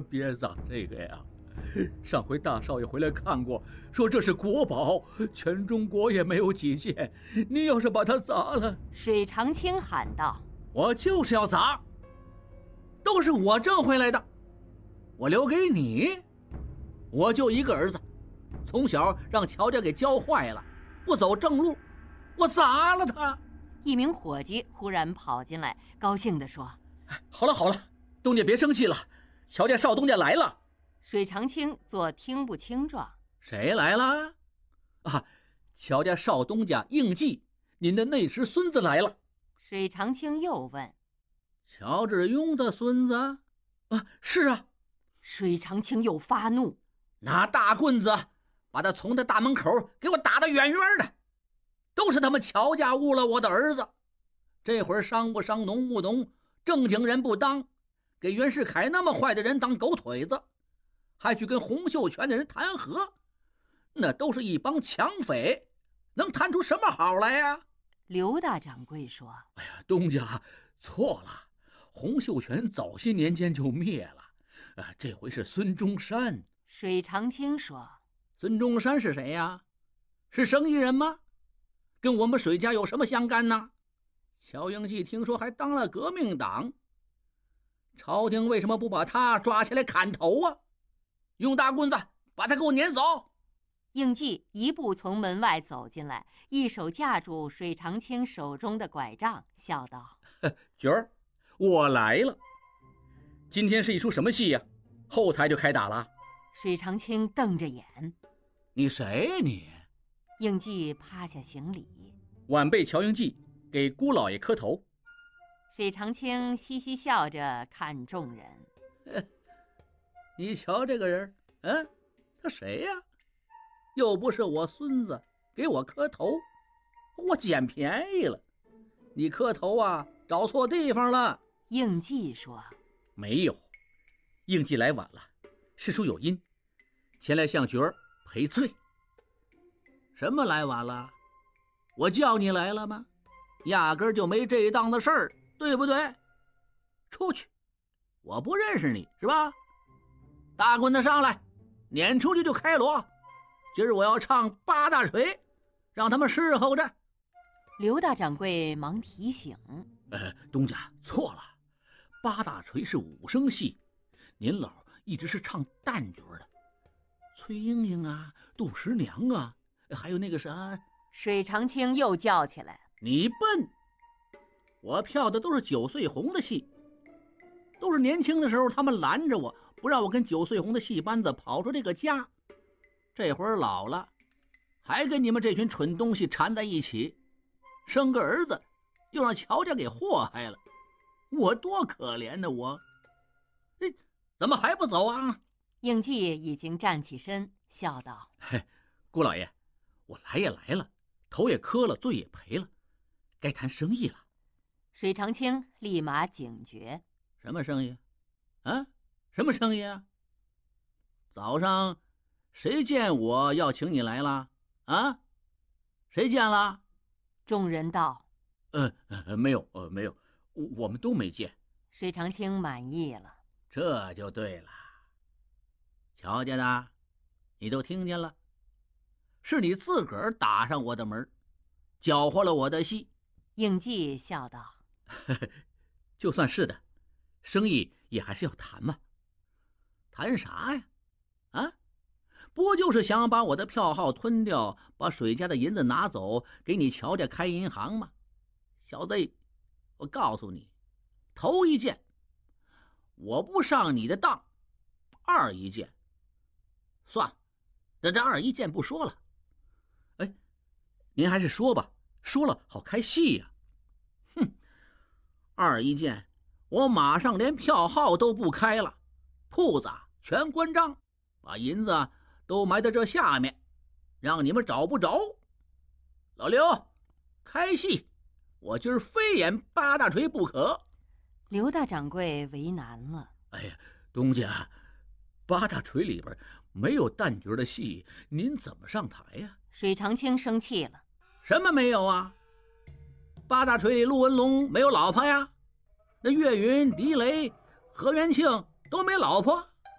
别砸这个呀！上回大少爷回来看过，说这是国宝，全中国也没有几件。你要是把它砸了…… 水长青喊道：“ 我就是要砸，都是我挣回来的，我留给你。我就一个儿子，从小让乔家给教坏了，不走正路，我砸了他。” 一名伙计忽然跑进来，高兴地说：“ 好了好了，东家别生气了，乔家少东家来了。” 水长青做听不清状：“ 谁来了？”“ 啊，乔家少东家应季，您的内侄孙子来了。” 水长青又问：“ 乔致庸的孙子？”“ 啊，是啊。” 水长青又发怒， 拿大棍子把他从他大门口给我打得远远的。都是他们乔家误了我的儿子，这会儿商不商，农不农，正经人不当，给袁世凯那么坏的人当狗腿子，还去跟洪秀全的人谈和，那都是一帮强匪，能谈出什么好来呀？” 刘大掌柜说：“ 哎呀，东家错了，洪秀全早些年间就灭了，这回是孙中山。” 水长青说：“ 孙中山是谁呀？是生意人吗？跟我们水家有什么相干呢？乔应季听说还当了革命党，朝廷为什么不把他抓起来砍头啊？用大棍子把他给我撵走！” 应季一步从门外走进来，一手架住水长青手中的拐杖，笑道：“ 角儿，我来了。今天是一出什么戏呀？后台就开打了。” 水长青瞪着眼：“ 你谁呀你？” 应季趴下行礼：“ 晚辈乔应季给姑老爷磕头。” 水长青嘻嘻笑着看众人：“ 你瞧这个人，他谁呀？又不是我孙子，给我磕头，我捡便宜了。你磕头啊，找错地方了。” 应季说：“ 没有，应季来晚了，事出有因，前来向角儿赔罪。”“ 什么来晚了？我叫你来了吗？压根儿就没这档子事儿，对不对？出去，我不认识你是吧？大棍子上来，撵出去就开锣。今儿我要唱八大锤，让他们伺候着。” 刘大掌柜忙提醒：“ 东家错了，八大锤是武生戏，您老一直是唱旦角的，崔莺莺啊，杜十娘啊，还有那个啥……” 水长青又叫起来：“ 你笨！我票的都是九岁红的戏，都是年轻的时候他们拦着我，不让我跟九岁红的戏班子跑出这个家。这会儿老了，还跟你们这群蠢东西缠在一起，生个儿子又让乔家给祸害了，我多可怜呢！我，怎么还不走啊？” 应季已经站起身，笑道：“ 姑老爷，我来也来了，头也磕了，罪也赔了，该谈生意了。” 水长青立马警觉：“ 什么生意？啊，什么生意啊？早上谁见我要请你来了？啊，谁见了？” 众人道：“ 没有，没有，我们都没见。” 水长青满意了：“ 这就对了。乔家的，你都听见了，是你自个儿打上我的门，搅和了我的戏。” 应季笑道：“ 就算是的，生意也还是要谈嘛。”“ 谈啥呀？啊，不就是想把我的票号吞掉，把水家的银子拿走，给你乔家开银行吗？小子，我告诉你，头一件我不上你的当，二一件算了，这二一件不说了。 您还是说吧，说了好开戏呀。”“ 哼，二一件我马上连票号都不开了，铺子全关张，把银子都埋在这下面，让你们找不着。老刘，开戏，我今儿非演八大锤不可。” 刘大掌柜为难了：“ 哎呀，东家，八大锤里边没有旦角的戏，您怎么上台呀？” 水长青生气了：“ 什么没有啊？八大锤里陆文龙没有老婆呀？那岳云、狄雷、何元庆都没老婆？